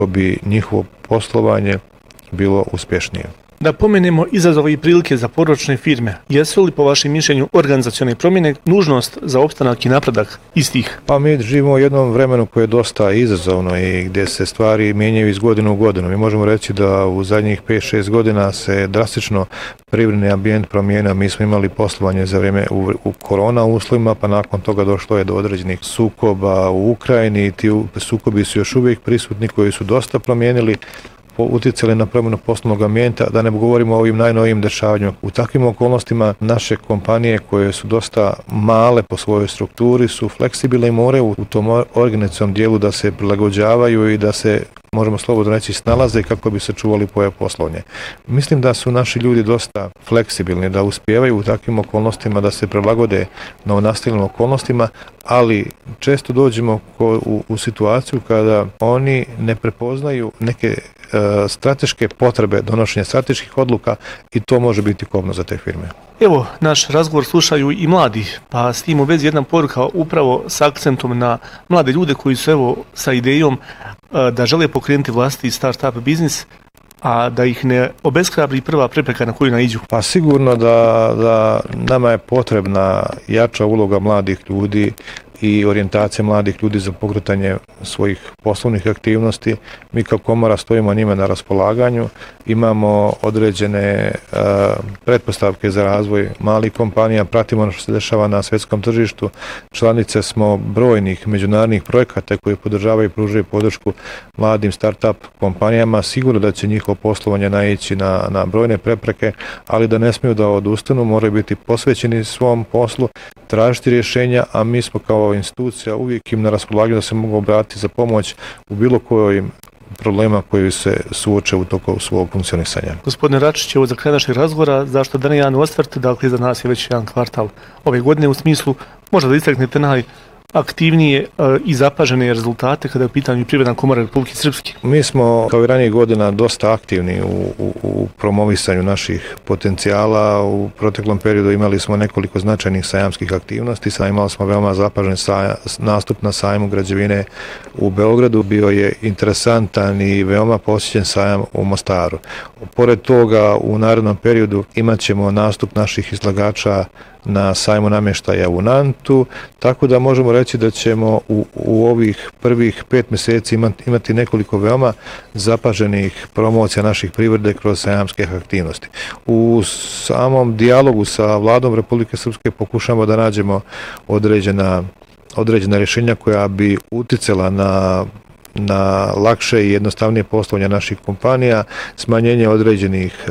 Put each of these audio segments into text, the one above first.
kako bi njihovo poslovanje bilo uspješnije. Da pomenemo izazove i prilike za porodične firme. Jesu li po vašem mišljenju organizacione promjene nužnost za opstanak i napredak istih? Pa mi živimo u jednom vremenu koje je dosta izazovno i gdje se stvari mijenjaju iz godine u godinu. Mi možemo reći da u zadnjih 5-6 godina se drastično privredni ambijent promijenio. Mi smo imali poslovanje za vrijeme u korona uslovima, pa nakon toga došlo je do određenih sukoba u Ukrajini i ti sukobi su još uvijek prisutni koji su dosta promijenili, utjecali na promjenu poslovnog ambijenta, da ne govorimo o ovim najnovijim dešavanjima. U takvim okolnostima naše kompanije koje su dosta male po svojoj strukturi su fleksibilne i moraju u tom organizacionom dijelu da se prilagođavaju i da se, možemo slobodno reći, snalaze kako bi se čuvali poslovanje. Mislim da su naši ljudi dosta fleksibilni, da uspijevaju u takvim okolnostima da se prilagode novonastalim okolnostima, ali često dođemo u situaciju kada oni ne prepoznaju neke strateške potrebe donošenja strateških odluka i to može biti kobno za te firme. Evo, naš razgovor slušaju i mladi, pa s tim u vezi jedna poruka upravo s akcentom na mlade ljude koji su evo sa idejom da žele pokrenuti vlastiti start-up biznis, a da ih ne obeshrabri prva prepreka na koju naiđu. Pa sigurno da nama je potrebna jača uloga mladih ljudi i orijentacija mladih ljudi za pokretanje svojih poslovnih aktivnosti. Mi kao komora stojimo njima na raspolaganju, imamo određene pretpostavke za razvoj malih kompanija, pratimo ono što se dešava na svjetskom tržištu, članice smo brojnih međunarodnih projekata koji podržavaju i pružaju podršku mladim start-up kompanijama. Sigurno da će njihovo poslovanje naići na brojne prepreke, ali da ne smiju da odustanu, moraju biti posvećeni svom poslu, tražiti rješenja, a mi smo kao institucija uvijek im na raspolaganju da se mogu obratiti za pomoć u bilo kojoj problema koji se suoče u toku svog funkcionisanja. Gospodine Račić, evo za kraj našeg razgovora, zašto da ne jedan osvrt, dakle za nas je već jedan kvartal ove godine, u smislu možda da istaknete najaktivnije i zapažene rezultate kada je u pitanju Privredna komora Republike Srpske. Mi smo kao i ranijih godina dosta aktivni u promovisanju naših potencijala. U proteklom periodu imali smo nekoliko značajnih sajamskih aktivnosti. Imali smo veoma zapažen nastup na sajmu građevine u Beogradu. Bio je interesantan i veoma posjećen sajam u Mostaru. Pored toga, u narednom periodu imat ćemo nastup naših izlagača na sajmu namještaja u Nantu, tako da možemo reći da ćemo u ovih prvih 5 mjeseci imati nekoliko veoma zapaženih promocija naših privrede kroz sajamske aktivnosti. U samom dijalogu sa Vladom Republike Srpske pokušamo da nađemo određena rješenja koja bi uticala na lakše i jednostavnije poslovanje naših kompanija, smanjenje određenih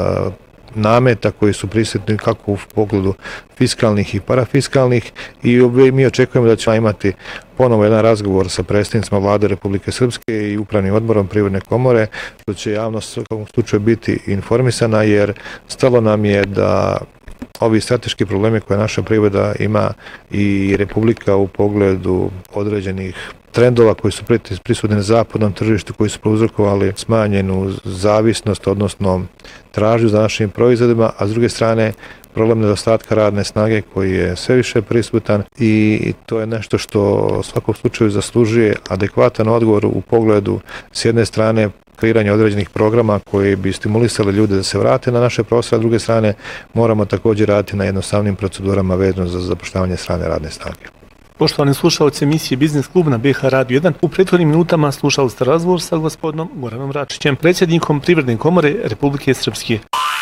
nameta koji su prisutni kako u pogledu fiskalnih i parafiskalnih i mi očekujemo da ćemo imati ponovo jedan razgovor sa predstavnicima Vlade Republike Srpske i Upravnim odborom Privredne komore, što će javnost u svakom slučaju biti informisana, jer stalo nam je da ovi strateški problemi koje naša privreda ima i Republika u pogledu određenih trendova koji su prisutni na zapadnom tržištu, koji su prouzrokovali smanjenu zavisnost, odnosno tražnju za našim proizvodima, a s druge strane problem nedostatka radne snage koji je sve više prisutan i to je nešto što u svakom slučaju zaslužuje adekvatan odgovor u pogledu s jedne strane kreiranja određenih programa koji bi stimulisali ljude da se vrate na naše prostore, a s druge strane moramo također raditi na jednostavnim procedurama vezano za zapošljavanje strane radne snage. Poštovani slušalci emisije Biznis klub na BH Radio 1, u prethodnim minutama slušali ste razgovor sa gospodinom Goranom Račićem, predsjednikom Privredne komore Republike Srpske.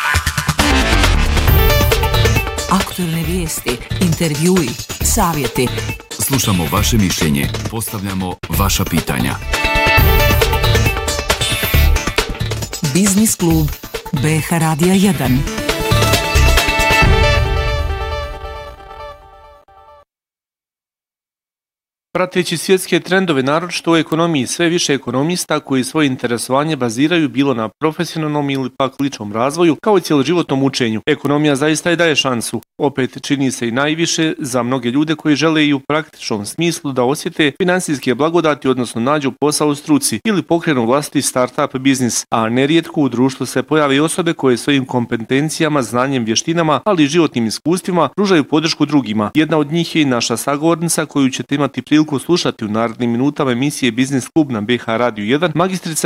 Aktualne vijesti, intervjui, savjeti. Slušamo vaše mišljenje, postavljamo vaša pitanja. Biznis klub BH Radio 1. Prateći svjetske trendove, naročito u ekonomiji, sve više ekonomista koji svoje interesovanje baziraju bilo na profesionalnom ili pak ličnom razvoju, kao i cjeloživotnom učenju. Ekonomija zaista i daje šansu. Opet čini se i najviše za mnoge ljude koji žele i u praktičnom smislu da osjete finansijske blagodati, odnosno nađu posao u struci ili pokrenu vlastiti start-up biznis, a nerijetko u društvu se pojave i osobe koje svojim kompetencijama, znanjem, vještinama, ali i životnim iskustvima pružaju podršku drugima. Jedna od njih je i naša sagovornica koju ćete imati priliku priliku slušati u narednim minutama emisije Biznis klub na BH Radio 1 magistrica